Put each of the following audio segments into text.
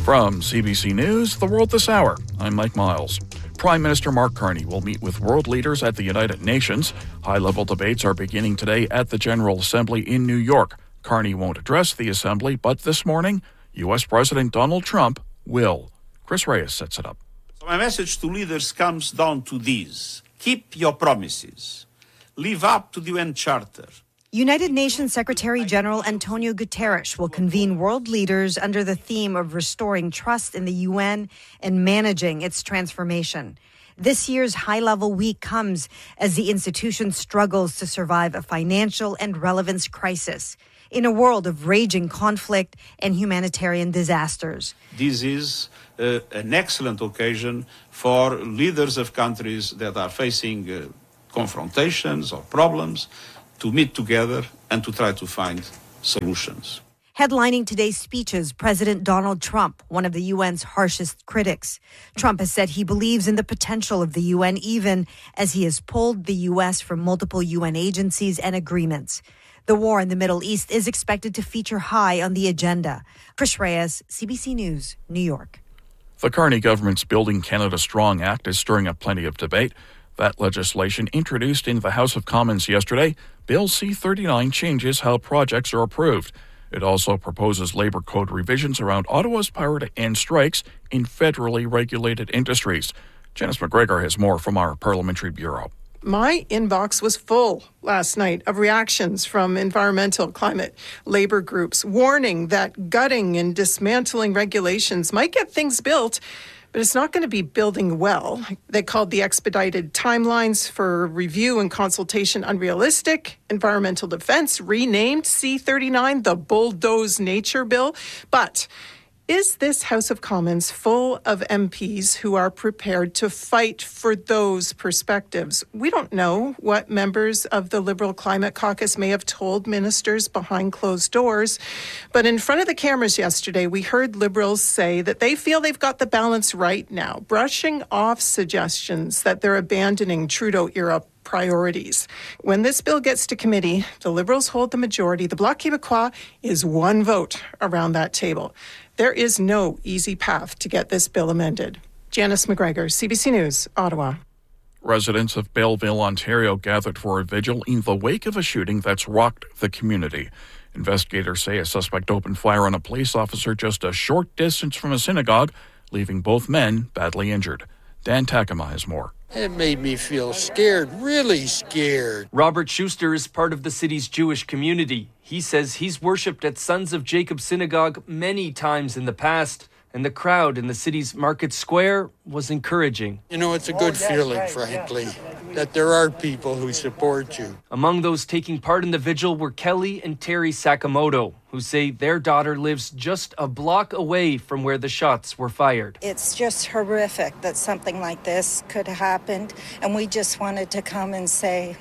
From CBC News, The World This Hour, I'm Mike Miles. Prime Minister Mark Carney will meet with world leaders at the United Nations. High-level debates are beginning today at the General Assembly in New York. Carney won't address the assembly, but this morning, U.S. President Donald Trump will. Chris Reyes sets it up. So my message to leaders comes down to these. Keep your promises. Live up to the UN Charter. United Nations Secretary General Antonio Guterres will convene world leaders under the theme of restoring trust in the UN and managing its transformation. This year's high-level week comes as the institution struggles to survive a financial and relevance crisis in a world of raging conflict and humanitarian disasters. This is an excellent occasion for leaders of countries that are facing confrontations or problems to meet together and to try to find solutions. Headlining today's speeches, President Donald Trump, one of the UN's harshest critics. Trump has said he believes in the potential of the UN, even as he has pulled the U.S. from multiple UN agencies and agreements. The war in the Middle East is expected to feature high on the agenda. Chris Reyes, CBC News, New York. The Carney government's Building Canada Strong Act is stirring up plenty of debate. That legislation, introduced in the House of Commons yesterday, Bill C-39 changes how projects are approved. It also proposes labor code revisions around Ottawa's power to end strikes in federally regulated industries. Janice McGregor has more from our Parliamentary Bureau. My inbox was full last night of reactions from environmental climate labor groups warning that gutting and dismantling regulations might get things built, but it's not going to be building well. They called the expedited timelines for review and consultation unrealistic. Environmental Defense renamed C-39 the Bulldoze Nature Bill. But is this House of Commons full of MPs who are prepared to fight for those perspectives? We don't know what members of the Liberal Climate Caucus may have told ministers behind closed doors, but in front of the cameras yesterday, we heard Liberals say that they feel they've got the balance right now, brushing off suggestions that they're abandoning Trudeau-era priorities. When this bill gets to committee, the Liberals hold the majority. The Bloc Québécois is one vote around that table. There is no easy path to get this bill amended. Janice McGregor, CBC News, Ottawa. Residents of Belleville, Ontario gathered for a vigil in the wake of a shooting that's rocked the community. Investigators say a suspect opened fire on a police officer just a short distance from a synagogue, leaving both men badly injured. Dan Takema has more. It made me feel scared, really scared. Robert Schuster is part of the city's Jewish community. He says he's worshipped at Sons of Jacob Synagogue many times in the past, and the crowd in the city's Market Square was encouraging. You know, it's a good feeling, frankly, that there are people who support you. Among those taking part in the vigil were Kelly and Terry Sakamoto, who say their daughter lives just a block away from where the shots were fired. It's just horrific that something like this could have happened, and we just wanted to come and say,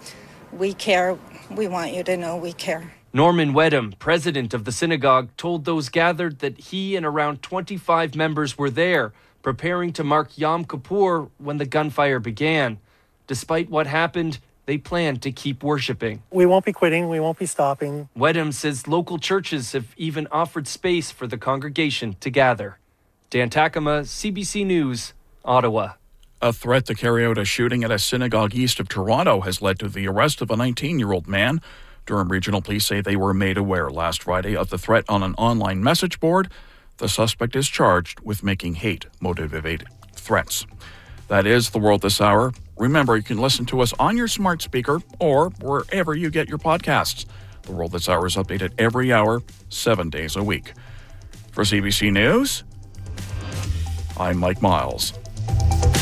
we care. We want you to know we care. Norman Wedham, president of the synagogue, told those gathered that he and around 25 members were there, preparing to mark Yom Kippur when the gunfire began. Despite what happened, they plan to keep worshiping. We won't be quitting. We won't be stopping. Wedham says local churches have even offered space for the congregation to gather. Dan Takema, CBC News, Ottawa. A threat to carry out a shooting at a synagogue east of Toronto has led to the arrest of a 19-year-old man. Durham Regional Police say they were made aware last Friday of the threat on an online message board. The suspect is charged with making hate-motivated threats. That is The World This Hour. Remember, you can listen to us on your smart speaker or wherever you get your podcasts. The World This Hour is updated every hour, 7 days a week. For CBC News, I'm Mike Miles.